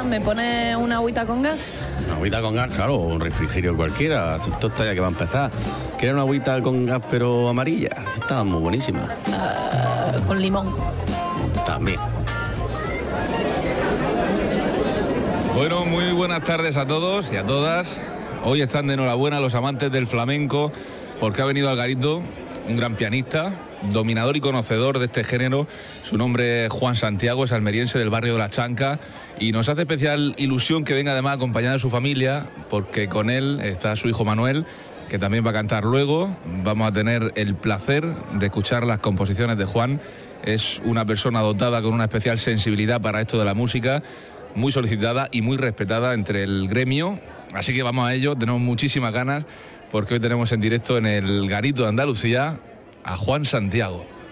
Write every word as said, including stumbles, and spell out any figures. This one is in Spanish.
¿me pone una agüita con gas? Una agüita con gas, claro, un refrigerio cualquiera. Esto está ya que va a empezar. ¿Quieres una agüita con gas pero amarilla? Está muy buenísima. Uh, con limón. También. Bueno, muy buenas tardes a todos y a todas. Hoy están de enhorabuena los amantes del flamenco porque ha venido al garito un gran pianista, dominador y conocedor de este género. Su nombre es Juan Santiago, es almeriense del barrio de La Chanca y nos hace especial ilusión que venga además acompañado de su familia, porque con él está su hijo Manuel, que también va a cantar luego. Vamos a tener el placer de escuchar las composiciones de Juan. Es una persona dotada con una especial sensibilidad para esto de la música, muy solicitada y muy respetada entre el gremio. Así que vamos a ello, tenemos muchísimas ganas porque hoy tenemos en directo en el Garito de Andalucía a Juan Santiago.